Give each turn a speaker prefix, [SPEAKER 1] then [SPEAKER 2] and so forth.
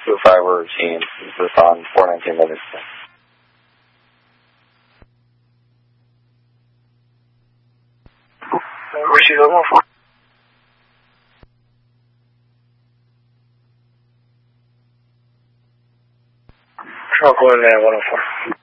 [SPEAKER 1] 2-5 routine. This is on 419 Livingston.
[SPEAKER 2] Receive 114. Control coordinate 104.